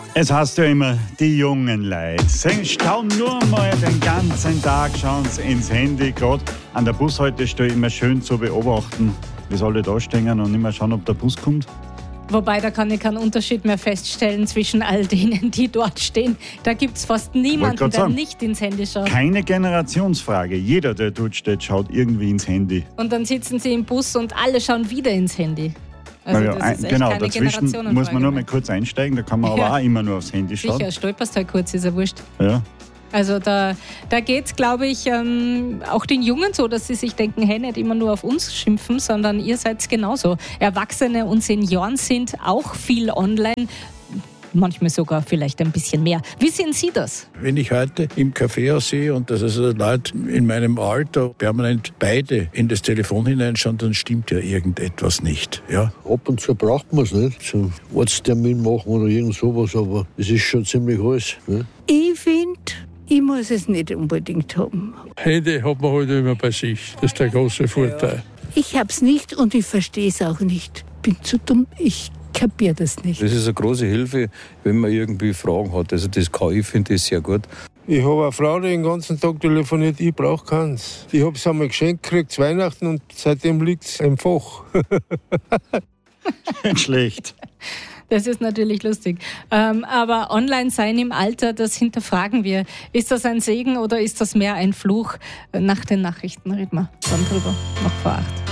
Es heißt ja immer, die jungen Leute, sie schauen nur mal den ganzen Tag schauen sie ins Handy. Gerade an der Bushaltestelle immer schön zu beobachten, wie sie alle da stehen und immer schauen, ob der Bus kommt. Wobei, da kann ich keinen Unterschied mehr feststellen zwischen all denen, die dort stehen. Da gibt es fast niemanden, der nicht ins Handy schaut. Keine Generationsfrage. Jeder, der dort steht, schaut irgendwie ins Handy. Und dann sitzen sie im Bus und alle schauen wieder ins Handy. Also das ist echt genau, keine dazwischen muss man nur mal kurz einsteigen, da kann man aber auch immer nur aufs Handy schauen. Sicher, stolperst halt kurz, ist ja wurscht. Ja. Also da geht es, glaube ich, auch den Jungen so, dass sie sich denken, hey, nicht immer nur auf uns schimpfen, sondern ihr seid genauso. Erwachsene und Senioren sind auch viel online, manchmal sogar vielleicht ein bisschen mehr. Wie sehen Sie das? Wenn ich heute im Café sehe und dass also Leute in meinem Alter permanent beide in das Telefon hineinschauen, dann stimmt ja irgendetwas nicht. Ja? Ab und zu braucht man es nicht, so Arzttermin machen oder irgend sowas, aber es ist schon ziemlich alles. Ne? Ich finde, ich muss es nicht unbedingt haben. Handy hat man halt immer bei sich. Das ist der große Vorteil. Ich hab's nicht und ich verstehe es auch nicht. Bin zu dumm, ich kapiere das nicht. Das ist eine große Hilfe, wenn man irgendwie Fragen hat. Also das KI finde ich sehr gut. Ich habe eine Frau, die den ganzen Tag telefoniert, ich brauche keins. Ich habe es einmal geschenkt gekriegt zu Weihnachten und seitdem liegt es im Fach. Nicht schlecht. Das ist natürlich lustig. Aber Online-Sein im Alter, das hinterfragen wir. Ist das ein Segen oder ist das mehr ein Fluch? Nach den Nachrichten reden wir dann drüber, noch vor 8.